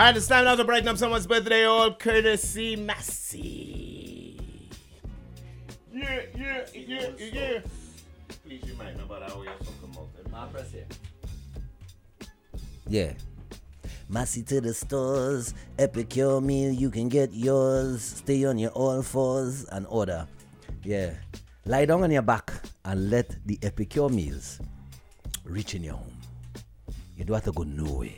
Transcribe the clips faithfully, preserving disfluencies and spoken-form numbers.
Alright, it's time now to brighten up someone's birthday, all courtesy Massey. Yeah, yeah, yeah, yeah. Please remind me about how we have some promoted. My press here. Yeah. Massey to the stores, Epicure meal, you can get yours. Stay on your all fours and order. Yeah. Lie down on your back and let the Epicure meals reach in your home. You don't have to go nowhere.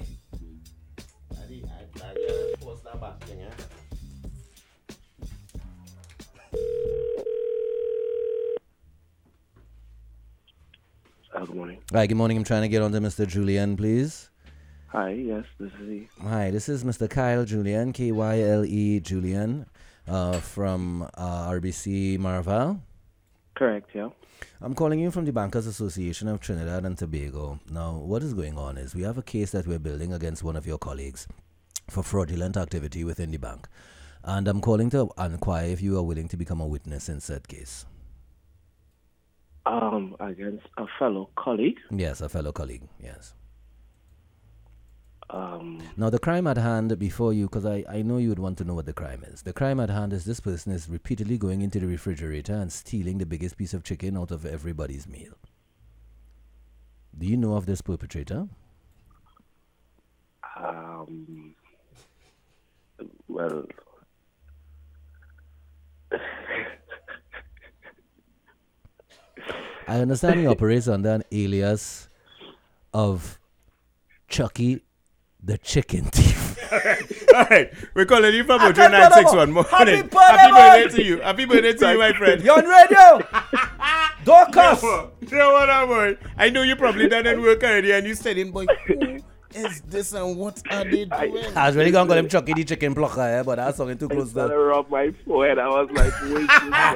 Uh, good morning. Hi, good morning. I'm trying to get on to Mister Julian, please. Hi, yes, this is he. Hi, this is Mister Kyle Julian, K Y L E Julian, uh, from uh, R B C Marval. Correct, yeah. I'm calling you from the Bankers Association of Trinidad and Tobago. Now, what is going on is we have a case that we're building against one of your colleagues for fraudulent activity within the bank. And I'm calling to inquire if you are willing to become a witness in said case. Um, against a fellow colleague. Yes, a fellow colleague, yes. Um, Now, the crime at hand before you, because I, I know you would want to know what the crime is. The crime at hand is this person is repeatedly going into the refrigerator and stealing the biggest piece of chicken out of everybody's meal. Do you know of this perpetrator? um, well, I understand he operates under an alias of Chucky the Chicken Thief. All right, we're calling you from Mojo nine six one. Morning. Happy birthday, Happy birthday boy. to you. Happy birthday to you, my friend. You're on radio. Dorcas. You know what, up, boy? I know you probably done in work already, and you said, boy, who is this and what are they doing? I was really going to call him Chucky the Chicken Plucker, eh, but that's something too I close started to. to rub my forehead. I was like, wait.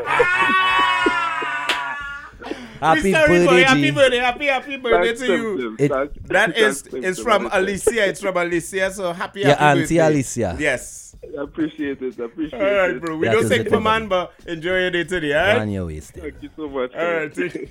Happy We're sorry, boy. birthday, Happy G. birthday, happy, happy birthday to you. It- That is is from Alicia. It's from Alicia. So happy, Your happy auntie birthday. Alicia. Yes. I appreciate it. I appreciate All right, it. bro. We That don't is sing it, for everybody. man, but enjoy your day today, all right? Man, you're wasted. Thank you so much. All right.